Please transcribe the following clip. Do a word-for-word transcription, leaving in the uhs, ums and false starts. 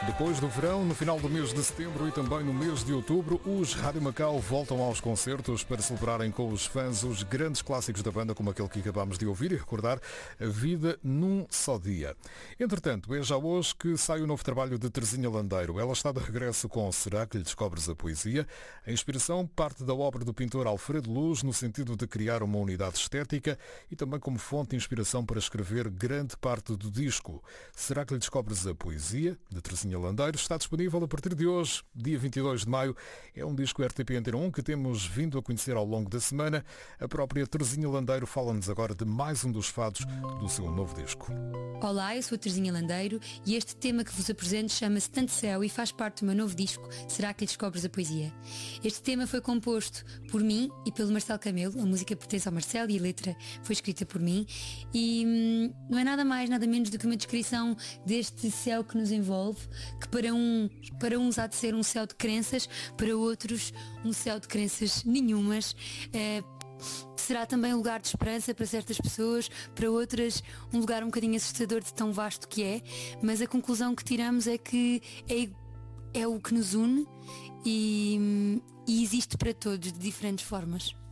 Depois do verão, no final do mês de setembro e também no mês de outubro, os Rádio Macau voltam aos concertos para celebrarem com os fãs os grandes clássicos da banda, como aquele que acabámos de ouvir e recordar, A Vida Num Só Dia. Entretanto, é já hoje que sai o novo trabalho de Terezinha Landeiro. Ela está de regresso com Será que lhe descobres a poesia? A inspiração parte da obra do pintor Alfredo Luz, no sentido de criar uma unidade estética e também como fonte de inspiração para escrever grande parte do disco. Será que lhe descobres a poesia? De Terezinha Landeiro está disponível a partir de hoje, dia vinte e dois de maio. É um disco R T P Antena um que temos vindo a conhecer ao longo da semana. A própria Terezinha Landeiro fala-nos agora de mais um dos fados do seu novo disco. Olá, eu sou a Terezinha Landeiro e este tema que vos apresento chama-se Tanto Céu e faz parte do meu novo disco Será que lhe descobres a poesia? Este tema foi composto por mim e pelo Marcelo Camelo. A música pertence ao Marcelo e a letra foi escrita por mim e hum, não é nada mais, nada menos do que uma descrição deste céu que nos envolve, que para, um, para uns há de ser um céu de crenças, para outros um céu de crenças nenhumas. É, será também um lugar de esperança para certas pessoas, para outras um lugar um bocadinho assustador de tão vasto que é, mas a conclusão que tiramos é que é, é o que nos une e, e existe para todos de diferentes formas.